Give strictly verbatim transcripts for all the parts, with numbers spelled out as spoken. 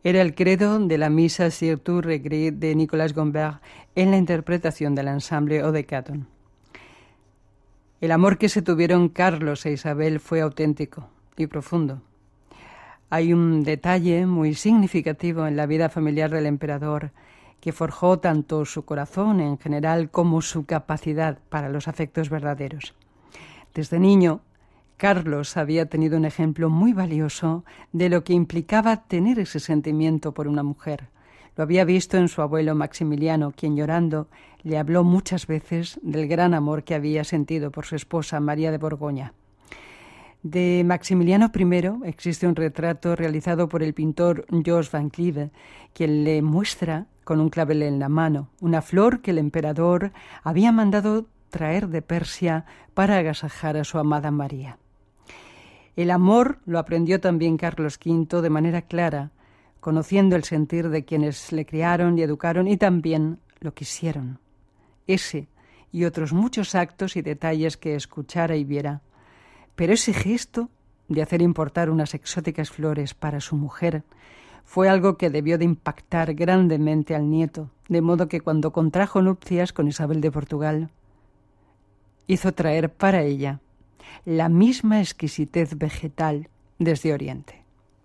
Era el credo de la misa Surtout Regret de Nicolas Gombert en la interpretación del ensamble Eau de Caton. El amor que se tuvieron Carlos e Isabel fue auténtico y profundo. Hay un detalle muy significativo en la vida familiar del emperador que forjó tanto su corazón en general como su capacidad para los afectos verdaderos. Desde niño, Carlos había tenido un ejemplo muy valioso de lo que implicaba tener ese sentimiento por una mujer. Lo había visto en su abuelo Maximiliano, quien llorando le habló muchas veces del gran amor que había sentido por su esposa María de Borgoña. De Maximiliano primero existe un retrato realizado por el pintor Jos van Cleve, quien le muestra con un clavel en la mano una flor que el emperador había mandado traer de Persia para agasajar a su amada María. El amor lo aprendió también Carlos quinto de manera clara, conociendo el sentir de quienes le criaron y educaron y también lo quisieron. Ese y otros muchos actos y detalles que escuchara y viera. Pero ese gesto de hacer importar unas exóticas flores para su mujer fue algo que debió de impactar grandemente al nieto, de modo que cuando contrajo nupcias con Isabel de Portugal, hizo traer para ella la misma exquisitez vegetal desde Oriente.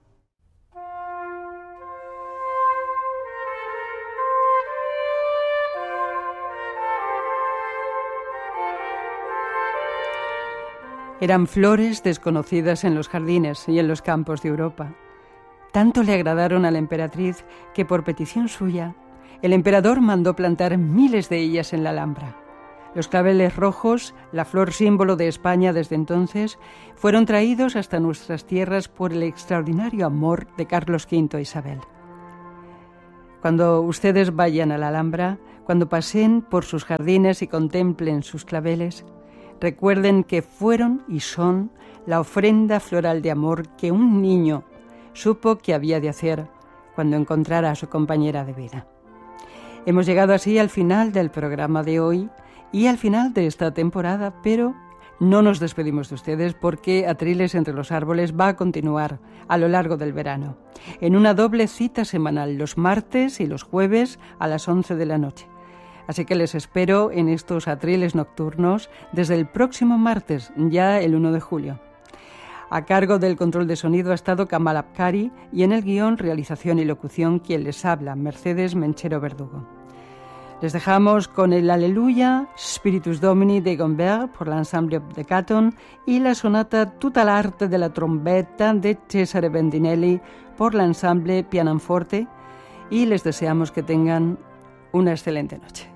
Eran flores desconocidas en los jardines y en los campos de Europa. Tanto le agradaron a la emperatriz que, por petición suya, el emperador mandó plantar miles de ellas en la Alhambra. Los claveles rojos, la flor símbolo de España desde entonces, fueron traídos hasta nuestras tierras por el extraordinario amor de Carlos quinto a Isabel. Cuando ustedes vayan a la Alhambra, cuando paseen por sus jardines y contemplen sus claveles, recuerden que fueron y son la ofrenda floral de amor que un niño supo que había de hacer cuando encontrara a su compañera de vida. Hemos llegado así al final del programa de hoy y al final de esta temporada, pero no nos despedimos de ustedes porque Atriles entre los árboles va a continuar a lo largo del verano, en una doble cita semanal, los martes y los jueves a las once de la noche. Así que les espero en estos atriles nocturnos desde el próximo martes, ya el uno de julio. A cargo del control de sonido ha estado Kamal Abkari y en el guión, realización y locución quien les habla, Mercedes Menchero Verdugo. Les dejamos con el Aleluya, Spiritus Domini de Gombert por l'Ensemble de Caton y la sonata Tutta l'arte de la trombetta de Cesare Bendinelli por l'Ensemble Pianoforte y les deseamos que tengan una excelente noche.